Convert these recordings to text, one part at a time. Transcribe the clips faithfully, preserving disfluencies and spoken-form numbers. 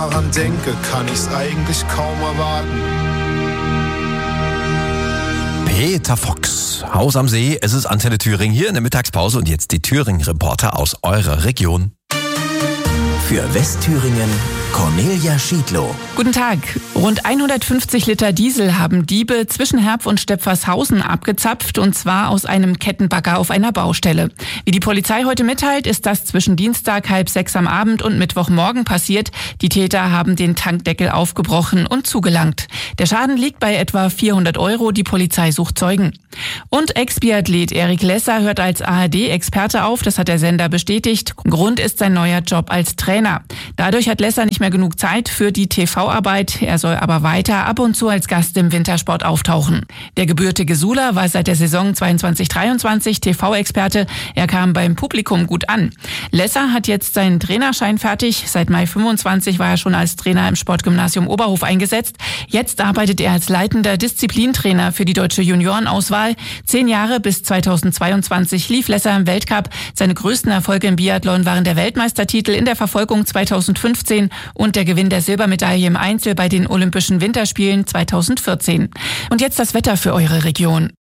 daran denke, kann ich's eigentlich kaum erwarten. Peter Fox, Haus am See, es ist Antenne Thüringen hier in der Mittagspause und jetzt die Thüringen-Reporter aus eurer Region. Für Westthüringen Cornelia Schiedlow. Guten Tag. Rund hundertfünfzig Liter Diesel haben Diebe zwischen Herb und Stepfershausen abgezapft, und zwar aus einem Kettenbagger auf einer Baustelle. Wie die Polizei heute mitteilt, ist das zwischen Dienstag halb sechs am Abend und Mittwochmorgen passiert. Die Täter haben den Tankdeckel aufgebrochen und zugelangt. Der Schaden liegt bei etwa vierhundert Euro. Die Polizei sucht Zeugen. Und Ex-Biathlet Erik Lesser hört als A R D-Experte auf. Das hat der Sender bestätigt. Grund ist sein neuer Job als Trainer. Dadurch hat Lesser nicht mehr genug Zeit für die T V-Arbeit. Er soll aber weiter ab und zu als Gast im Wintersport auftauchen. Der gebürtige Suler war seit der Saison zweiundzwanzig dreiundzwanzig T V-Experte. Er kam beim Publikum gut an. Lesser hat jetzt seinen Trainerschein fertig. Seit Mai fünfundzwanzig war er schon als Trainer im Sportgymnasium Oberhof eingesetzt. Jetzt arbeitet er als leitender Disziplintrainer für die deutsche Juniorenauswahl. Zehn Jahre bis zweitausendzweiundzwanzig lief Lesser im Weltcup. Seine größten Erfolge im Biathlon waren der Weltmeistertitel in der Verfolgung zweitausendfünfzehn und der Gewinn der Silbermedaille im Einzel bei den Olympischen Winterspielen zweitausendvierzehn. Und jetzt das Wetter für eure Region.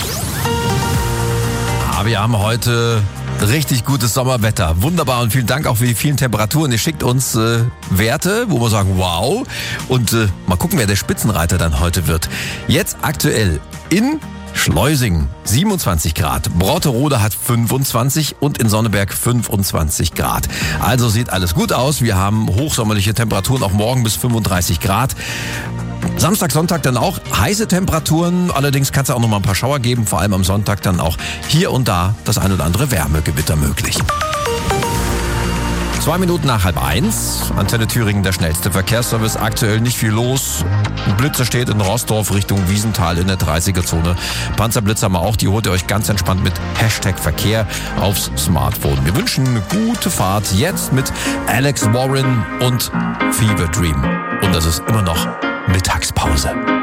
Ja, wir haben heute richtig gutes Sommerwetter. Wunderbar und vielen Dank auch für die vielen Temperaturen. Ihr schickt uns äh, Werte, wo wir sagen, wow. Und äh, mal gucken, wer der Spitzenreiter dann heute wird. Jetzt aktuell in Schleusing siebenundzwanzig Grad, Brotterode hat fünfundzwanzig und in Sonneberg fünfundzwanzig Grad. Also sieht alles gut aus. Wir haben hochsommerliche Temperaturen, auch morgen bis fünfunddreißig Grad. Samstag, Sonntag dann auch heiße Temperaturen. Allerdings kann es auch noch mal ein paar Schauer geben. Vor allem am Sonntag dann auch hier und da das ein oder andere Wärmegewitter möglich. Zwei Minuten nach halb eins. Antenne Thüringen, der schnellste Verkehrsservice. Aktuell nicht viel los. Ein Blitzer steht in Rossdorf Richtung Wiesenthal in der dreißiger-Zone. Panzerblitzer haben wir auch. Die holt ihr euch ganz entspannt mit Hashtag Verkehr aufs Smartphone. Wir wünschen eine gute Fahrt jetzt mit Alex Warren und Fever Dream. Und das ist immer noch Mittagspause.